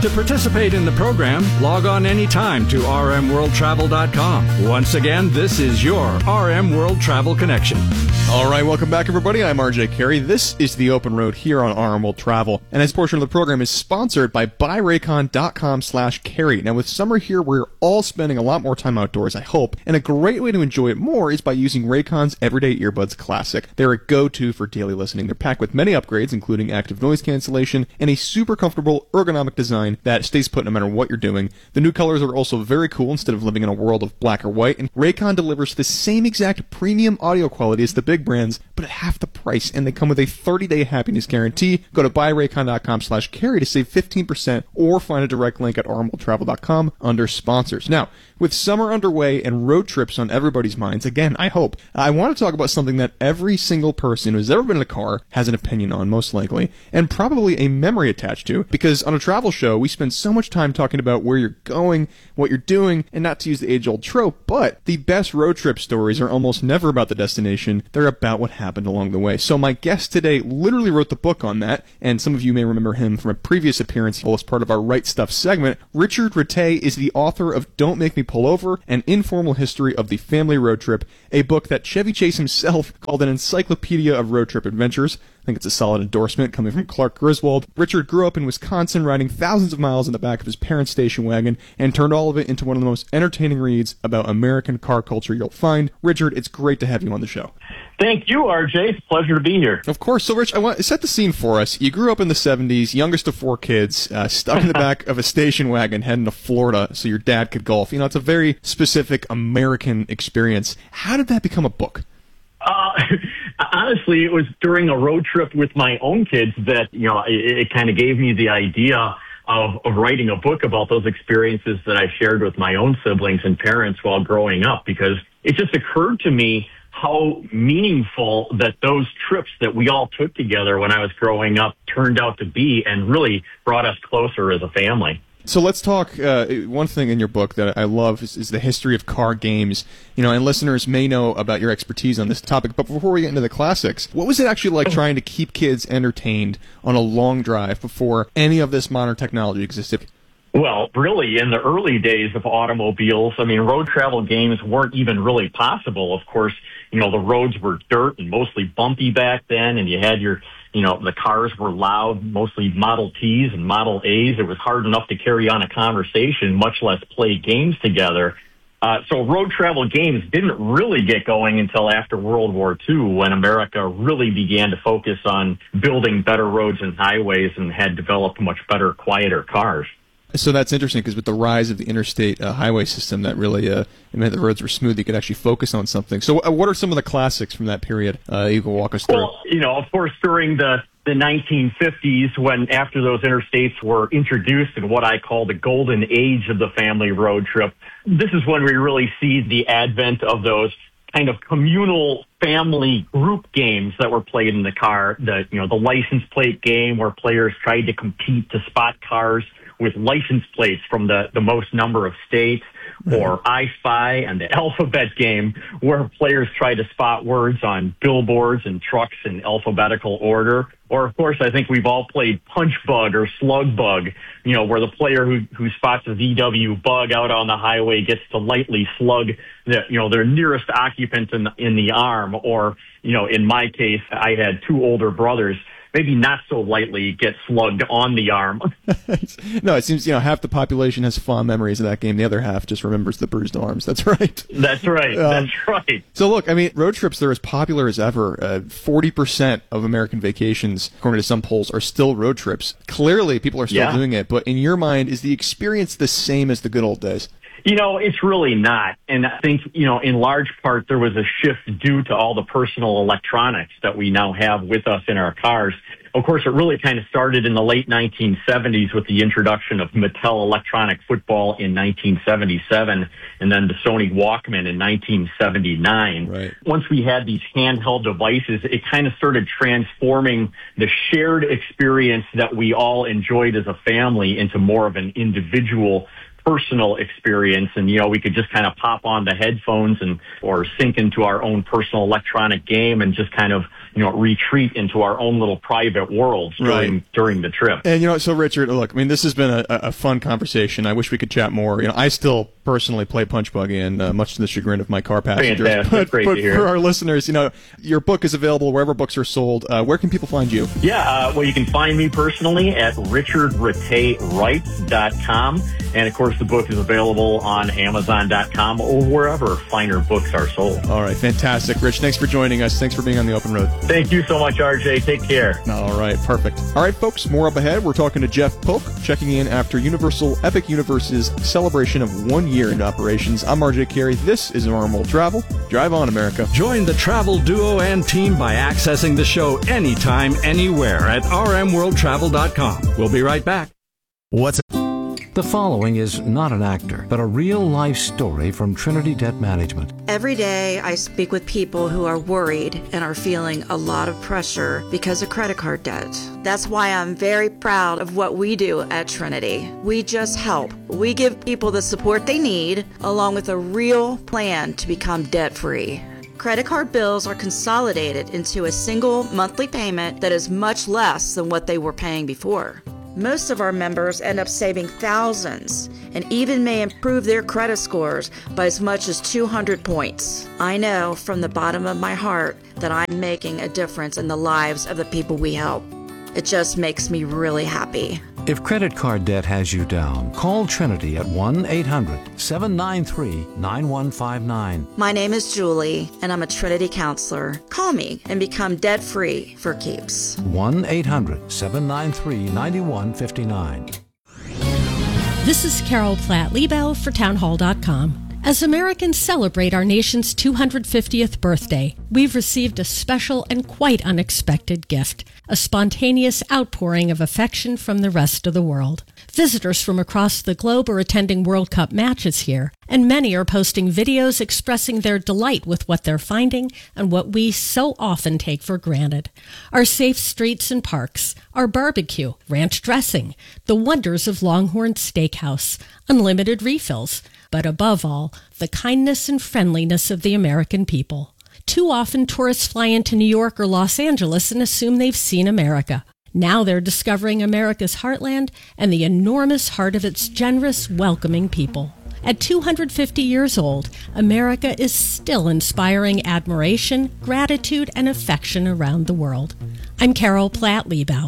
To participate in the program, log on anytime to rmworldtravel.com. Once again, this is your RM World Travel Connection. All right, welcome back, everybody. I'm RJ Carey. This is The Open Road here on RM World Travel, and this portion of the program is sponsored by buyraycon.com/carey. Now, with summer here, we're all spending a lot more time outdoors, I hope, and a great way to enjoy it more is by using Raycon's Everyday Earbuds Classic. They're a go-to for daily listening. They're packed with many upgrades, including active noise cancellation and a super comfortable ergonomic design that stays put no matter what you're doing. The new colors are also very cool instead of living in a world of black or white, and Raycon delivers the same exact premium audio quality as the big brands, but at half the price, and they come with a 30-day happiness guarantee. Go to buyraycon.com/carey to save 15% or find a direct link at rmworldtravel.com under sponsors. Now, with summer underway and road trips on everybody's minds, again, I hope, I want to talk about something that every single person who's ever been in a car has an opinion on, most likely, and probably a memory attached to, because on a travel show, we spend so much time talking about where you're going, what you're doing, and not to use the age-old trope, but the best road trip stories are almost never about the destination. They're about what happened along the way. So my guest today literally wrote the book on that, and some of you may remember him from a previous appearance as part of our Right Stuff segment. Richard Rattay is the author of Don't Make Me Pull Over, An Informal History of the Family Road Trip, a book that Chevy Chase himself called an encyclopedia of road trip adventures. I think it's a solid endorsement coming from Clark Griswold. Richard grew up in Wisconsin, riding thousands of miles in the back of his parents' station wagon, and turned all of it into one of the most entertaining reads about American car culture you'll find. Richard, it's great to have you on the show. Thank you, RJ. It's a pleasure to be here. Of course. So, Rich, I want to set the scene for us. You grew up in the 70s, youngest of 4 kids, stuck in the back of a station wagon heading to Florida so your dad could golf. You know, it's a very specific American experience. How did that become a book? Honestly, it was during a road trip with my own kids that, it kind of gave me the idea of writing a book about those experiences that I shared with my own siblings and parents while growing up, because it just occurred to me how meaningful that those trips that we all took together when I was growing up turned out to be, and really brought us closer as a family. So let's talk, one thing in your book that I love is the history of car games, and listeners may know about your expertise on this topic, but before we get into the classics, what was it actually like trying to keep kids entertained on a long drive before any of this modern technology existed? Well, really, in the early days of automobiles, road travel games weren't even really possible. Of course, the roads were dirt and mostly bumpy back then, and you had the cars were loud, mostly Model Ts and Model As. It was hard enough to carry on a conversation, much less play games together. So road travel games didn't really get going until after World War II, when America really began to focus on building better roads and highways and had developed much better, quieter cars. So that's interesting, because with the rise of the interstate highway system, that really meant the roads were smooth. You could actually focus on something. So what are some of the classics from that period you can walk us through? Well, of course, during the 1950s, when after those interstates were introduced in what I call the golden age of the family road trip, this is when we really see the advent of those kind of communal family group games that were played in the car. The license plate game, where players tried to compete to spot cars with license plates from the most number of states, or I Spy, and the alphabet game, where players try to spot words on billboards and trucks in alphabetical order. Or, of course, I think we've all played Punch Bug or Slug Bug, where the player who spots a VW bug out on the highway gets to lightly slug their nearest occupant in the arm. Or, in my case, I had 2 older brothers, maybe not so lightly get slugged on the arm. No, it seems, half the population has fond memories of that game. The other half just remembers the bruised arms. That's right. That's right. That's right. So look, road trips, they're as popular as ever. 40% of American vacations, according to some polls, are still road trips. Clearly, people are still doing it. But in your mind, is the experience the same as the good old days? It's really not. And I think, in large part, there was a shift due to all the personal electronics that we now have with us in our cars. Of course, it really kind of started in the late 1970s with the introduction of Mattel Electronic Football in 1977, and then the Sony Walkman in 1979. Right. Once we had these handheld devices, it kind of started transforming the shared experience that we all enjoyed as a family into more of an individual personal experience. And, we could just kind of pop on the headphones or sync into our own personal electronic game and just kind of, retreat into our own little private worlds during the trip. And, so Richard, look, I mean, this has been a fun conversation. I wish we could chat more. I still personally play Punch Buggy, and much to the chagrin of my car passengers. Fantastic. Great to hear. For our listeners, your book is available wherever books are sold. Where can people find you? Yeah, well, you can find me personally at richardratewright.com. And, of course, the book is available on Amazon.com or wherever finer books are sold. All right, fantastic. Rich, thanks for joining us. Thanks for being on the Open Road. Thank you so much, RJ. Take care. All right, perfect. All right, folks, more up ahead. We're talking to Jeff Polk, checking in after Universal Epic Universe's celebration of 1 year into operations. I'm RJ Carey. This is RM World Travel. Drive on, America. Join the travel duo and team by accessing the show anytime, anywhere at rmworldtravel.com. We'll be right back. The following is not an actor, but a real-life story from Trinity Debt Management. Every day I speak with people who are worried and are feeling a lot of pressure because of credit card debt. That's why I'm very proud of what we do at Trinity. We just help. We give people the support they need, along with a real plan to become debt-free. Credit card bills are consolidated into a single monthly payment that is much less than what they were paying before. Most of our members end up saving thousands and even may improve their credit scores by as much as 200 points. I know from the bottom of my heart that I'm making a difference in the lives of the people we help. It just makes me really happy. If credit card debt has you down, call Trinity at 1-800-793-9159. My name is Julie, and I'm a Trinity counselor. Call me and become debt-free for keeps. 1-800-793-9159. This is Carol Platt-Liebau for townhall.com. As Americans celebrate our nation's 250th birthday, we've received a special and quite unexpected gift, a spontaneous outpouring of affection from the rest of the world. Visitors from across the globe are attending World Cup matches here, and many are posting videos expressing their delight with what they're finding and what we so often take for granted. Our safe streets and parks, our barbecue, ranch dressing, the wonders of Longhorn Steakhouse, unlimited refills, but above all, the kindness and friendliness of the American people. Too often, tourists fly into New York or Los Angeles and assume they've seen America. Now they're discovering America's heartland and the enormous heart of its generous, welcoming people. At 250 years old, America is still inspiring admiration, gratitude, and affection around the world. I'm Carol Platt-Liebau.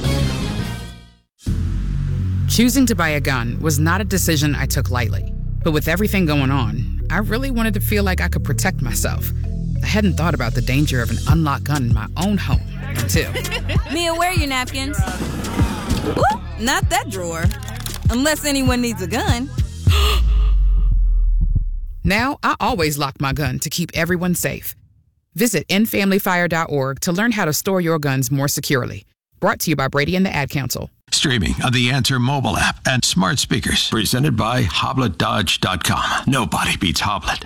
Choosing to buy a gun was not a decision I took lightly. But with everything going on, I really wanted to feel like I could protect myself. I hadn't thought about the danger of an unlocked gun in my own home until... Mia, where are your napkins? Ooh, not that drawer. Unless anyone needs a gun. Now, I always lock my gun to keep everyone safe. Visit endfamilyfire.org to learn how to store your guns more securely. Brought to you by Brady and the Ad Council. Streaming on the Answer mobile app and smart speakers. Presented by HobletDodge.com. Nobody beats Hoblet.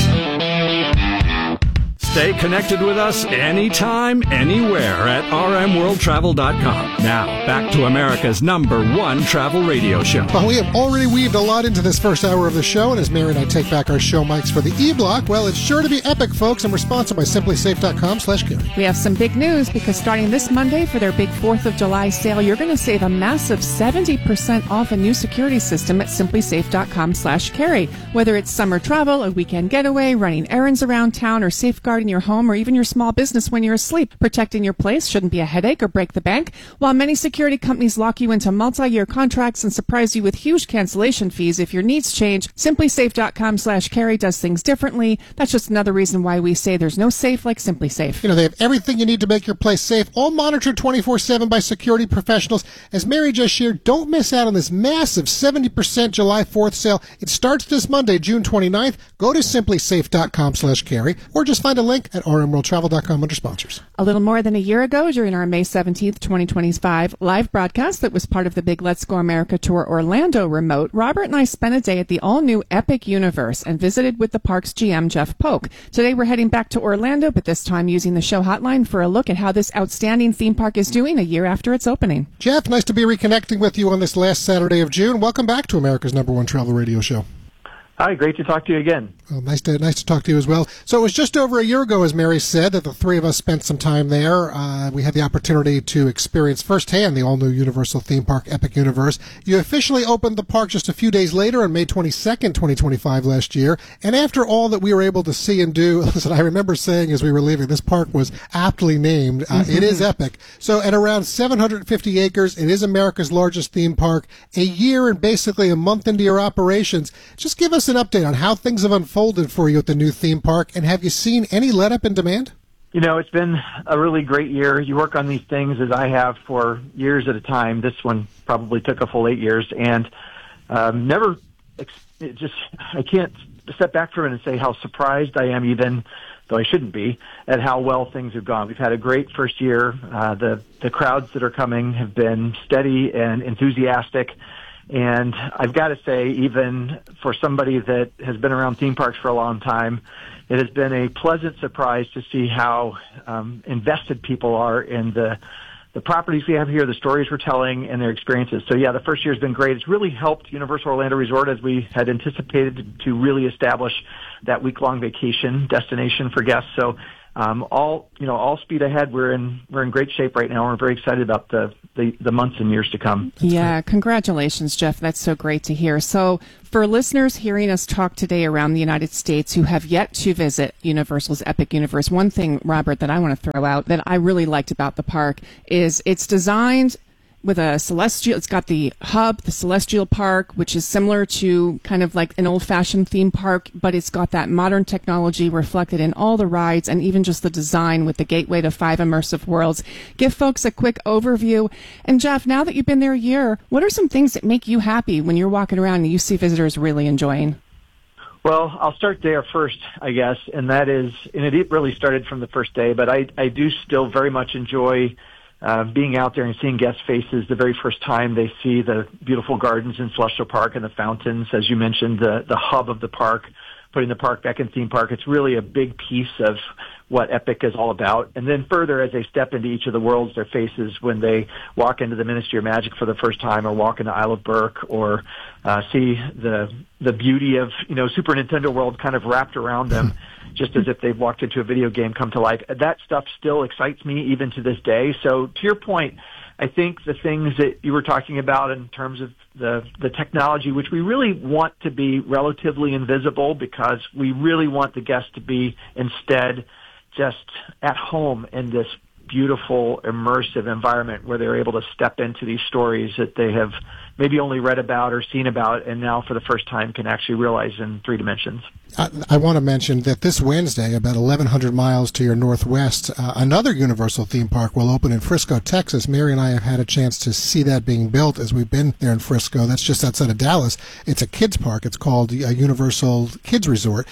Stay connected with us anytime, anywhere at rmworldtravel.com. Now, back to America's #1 travel radio show. Well, we have already weaved a lot into this first hour of the show, and as Mary and I take back our show mics for the E-Block, well, it's sure to be epic, folks, and we're sponsored by SimplySafe.com/Carey. We have some big news because starting this Monday for their big 4th of July sale, you're going to save a massive 70% off a new security system at SimplySafe.com/Carey. Whether it's summer travel, a weekend getaway, running errands around town, or safeguarding your home or even your small business when you're asleep, protecting your place shouldn't be a headache or break the bank. While many security companies lock you into multi-year contracts and surprise you with huge cancellation fees if your needs change, SimplySafe.com/Carey does things differently. That's just another reason why we say there's no safe like SimplySafe. They have everything you need to make your place safe, all monitored 24/7 by security professionals. As Mary just shared, don't miss out on this massive 70% July 4th sale. It starts this Monday, June 29th. Go to SimplySafe.com/Carey or just find a link at rmworldtravel.com under sponsors. A little more than a year ago, during our May 17th, 2025 live broadcast that was part of the big Let's Go America Tour Orlando remote, Robert and I spent a day at the all-new Epic Universe and visited with the park's GM, Jeff Polk. Today we're heading back to Orlando, but this time using the show hotline for a look at how this outstanding theme park is doing a year after its opening. Jeff, nice to be reconnecting with you on this last Saturday of June. Welcome back to America's #1 travel radio show. Hi, great to talk to you again. Well, nice to talk to you as well. So it was just over a year ago, as Mary said, that the three of us spent some time there. We had the opportunity to experience firsthand the all-new Universal theme park, Epic Universe. You officially opened the park just a few days later on May 22nd, 2025 last year. And after all that we were able to see and do, listen, I remember saying as we were leaving, this park was aptly named. It is epic. So at around 750 acres, it is America's largest theme park. A year and basically a month into your operations. Just give us an update on how things have unfolded for you at the new theme park, and have you seen any let-up in demand? You know, it's been a really great year. You work on these things, as I have, for years at a time. This one probably took a full 8 years, and I can't step back from it and say how surprised I am, even though I shouldn't be, at how well things have gone. We've had a great first year. The crowds that are coming have been steady and enthusiastic. And I've got to say, even for somebody that has been around theme parks for a long time, it has been a pleasant surprise to see how invested people are in the properties we have here, the stories we're telling, and their experiences. So, yeah, the first year has been great. It's really helped Universal Orlando Resort, as we had anticipated, to really establish that week-long vacation destination for guests. So, all speed ahead. We're in great shape right now. We're very excited about the months and years to come. Yeah, congratulations, Jeff. That's so great to hear. So for listeners hearing us talk today around the United States who have yet to visit Universal's Epic Universe, one thing, Robert, that I want to throw out that I really liked about the park is it's designed with it's got the hub, the Celestial Park, which is similar to kind of like an old-fashioned theme park, but it's got that modern technology reflected in all the rides and even just the design with the gateway to 5 immersive worlds. Give folks a quick overview. And Jeff, now that you've been there a year, what are some things that make you happy when you're walking around and you see visitors really enjoying? Well, I'll start there first, I guess, and that is, and it really started from the first day, but I do still very much enjoy being out there and seeing guest faces the very first time they see the beautiful gardens in Celestial Park and the fountains, as you mentioned, the hub of the park, putting the park back in theme park. It's really a big piece of what Epic is all about. And then further, as they step into each of the worlds, their faces when they walk into the Ministry of Magic for the first time, or walk into Isle of Berk, or see the beauty of Super Nintendo World kind of wrapped around them, just as if they've walked into a video game come to life. That stuff still excites me even to this day. So to your point, I think the things that you were talking about in terms of the technology, which we really want to be relatively invisible, because we really want the guests to be instead just at home in this beautiful, immersive environment where they're able to step into these stories that they have maybe only read about or seen about, and now for the first time can actually realize in 3 dimensions. I want to mention that this Wednesday, about 1,100 miles to your northwest, another Universal theme park will open in Frisco, Texas. Mary and I have had a chance to see that being built as we've been there in Frisco. That's just outside of Dallas. It's a kids park. It's called Universal Kids Resort.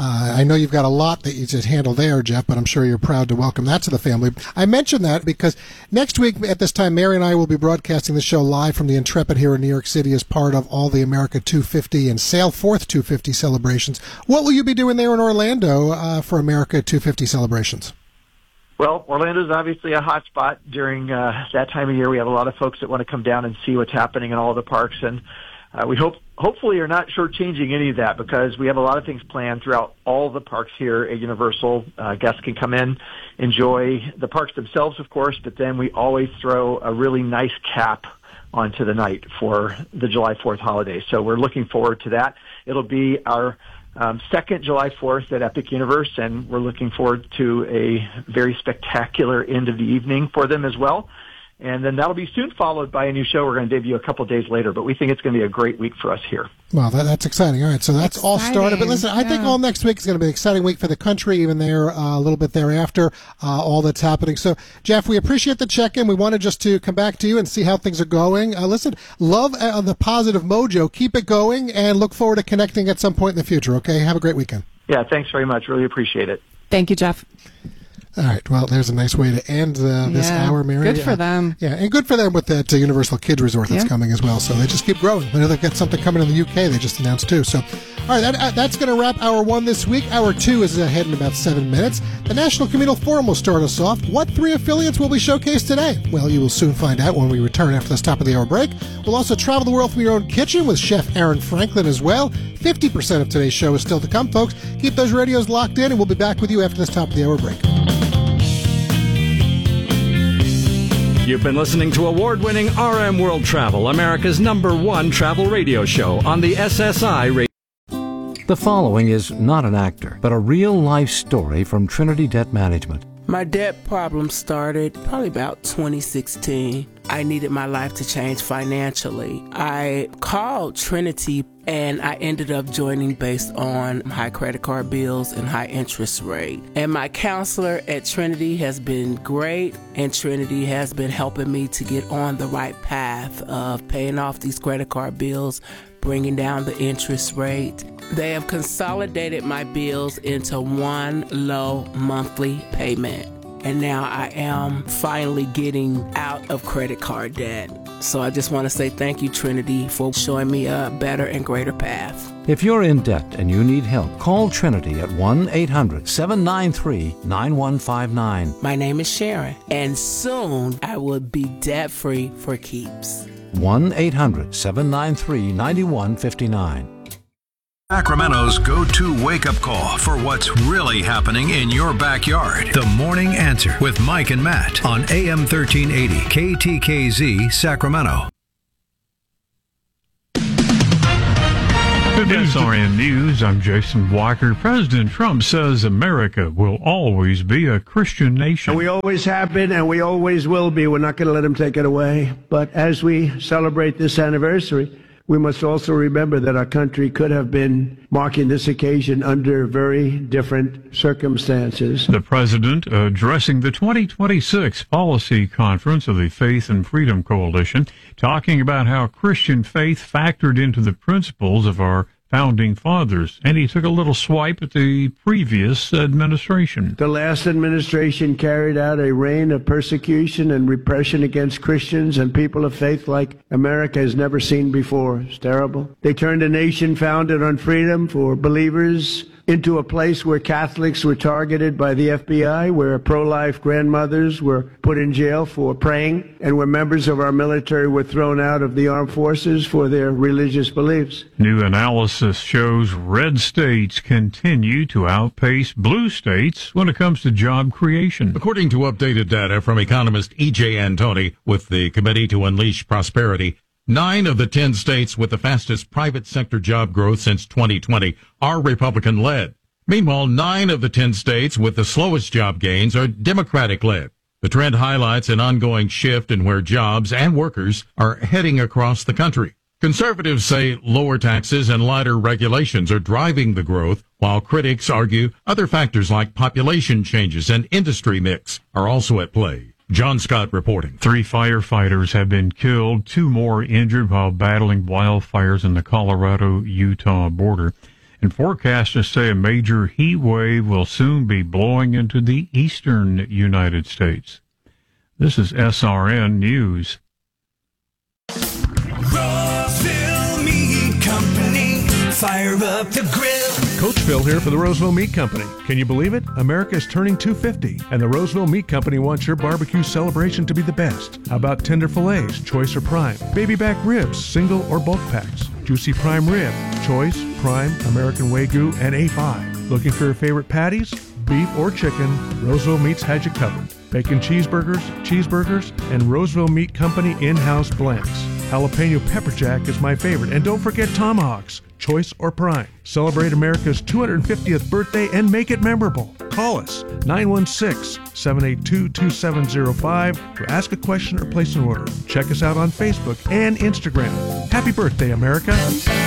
I know you've got a lot that you just handle there, Jeff, but I'm sure you're proud to welcome that to the family. I mention that because next week at this time, Mary and I will be broadcasting the show live from the Intrepid here in New York City as part of all the America 250 and Sail Forth 250 celebrations. What will you be doing there in Orlando for America 250 celebrations? Well, Orlando is obviously a hot spot during that time of year. We have a lot of folks that want to come down and see what's happening in all of the parks, and we hopefully are not shortchanging any of that, because we have a lot of things planned throughout all the parks here at Universal. Guests can come in, enjoy the parks themselves, of course, but then we always throw a really nice cap onto the night for the July 4th holiday. So we're looking forward to that. It'll be our second July 4th at Epic Universe, and we're looking forward to a very spectacular end of the evening for them as well. And then that'll be soon followed by a new show we're going to debut a couple of days later. But we think it's going to be a great week for us here. Well, that's exciting. All right, so that's all started. But listen, I think all next week is going to be an exciting week for the country, even there a little bit thereafter, all that's happening. So, Jeff, we appreciate the check-in. We wanted just to come back to you and see how things are going. Listen, love the positive mojo. Keep it going, and look forward to connecting at some point in the future, okay? Have a great weekend. Yeah, thanks very much. Really appreciate it. Thank you, Jeff. All right. Well, there's a nice way to end this hour, Mary. Good for them. Yeah, and good for them with that Universal Kids Resort that's coming as well. So they just keep growing. I know they've got something coming in the UK they just announced too. So, all All right, that's going to wrap Hour 1 this week. Hour 2 is ahead in about 7 minutes. The National Communal Forum will start us off. What 3 affiliates will we showcase today? Well, you will soon find out when we return after this top of the hour break. We'll also travel the world from your own kitchen with Chef Aaron Franklin as well. 50% of today's show is still to come, folks. Keep those radios locked in, and we'll be back with you after this top of the hour break. You've been listening to award-winning RM World Travel, America's #1 travel radio show on the SSI radio. The following is not an actor, but a real-life story from Trinity Debt Management. My debt problem started probably about 2016. I needed my life to change financially. I called Trinity and I ended up joining based on high credit card bills and high interest rate. And my counselor at Trinity has been great, and Trinity has been helping me to get on the right path of paying off these credit card bills, bringing down the interest rate. They have consolidated my bills into one low monthly payment. And now I am finally getting out of credit card debt. So I just want to say thank you, Trinity, for showing me a better and greater path. If you're in debt and you need help, call Trinity at 1-800-793-9159. My name is Sharon, and soon I will be debt-free for keeps. 1-800-793-9159. Sacramento's go-to wake-up call for what's really happening in your backyard. The Morning Answer with Mike and Matt on AM 1380 KTKZ Sacramento. Good SRN News, I'm Jason Walker. President Trump says America will always be a Christian nation. And we always have been, and we always will be. We're not going to let him take it away. But as we celebrate this anniversary, we must also remember that our country could have been marking this occasion under very different circumstances. The president addressing the 2026 policy conference of the Faith and Freedom Coalition, talking about how Christian faith factored into the principles of our founding fathers, and he took a little swipe at the previous administration. The last administration carried out a reign of persecution and repression against Christians and people of faith like America has never seen before. It's terrible. They turned a nation founded on freedom for believers into a place where Catholics were targeted by the FBI, where pro-life grandmothers were put in jail for praying, and where members of our military were thrown out of the armed forces for their religious beliefs. New analysis shows red states continue to outpace blue states when it comes to job creation. According to updated data from economist E.J. Antoni with the Committee to Unleash Prosperity, 9 of the 10 states with the fastest private sector job growth since 2020 are Republican-led. Meanwhile, 9 of the 10 states with the slowest job gains are Democratic-led. The trend highlights an ongoing shift in where jobs and workers are heading across the country. Conservatives say lower taxes and lighter regulations are driving the growth, while critics argue other factors like population changes and industry mix are also at play. John Scott reporting. 3 firefighters have been killed, 2 more injured while battling wildfires in the Colorado-Utah border. And forecasters say a major heat wave will soon be blowing into the eastern United States. This is SRN News. Roseville Meat Company, fire up the grill. Coach Phil here for the Roseville Meat Company. Can you believe it? America is turning 250, and the Roseville Meat Company wants your barbecue celebration to be the best. How about tender fillets, choice or prime? Baby back ribs, single or bulk packs? Juicy prime rib, choice, prime, American Wagyu, and A5. Looking for your favorite patties? Beef or chicken, Roseville Meats had you covered. Bacon cheeseburgers, and Roseville Meat Company in-house blends. Jalapeno pepper jack is my favorite, and don't forget tomahawks, choice or prime. Celebrate America's 250th birthday and make it memorable. Call us 916-782-2705 to ask a question or place an order. Check us out on Facebook and Instagram. Happy birthday, America.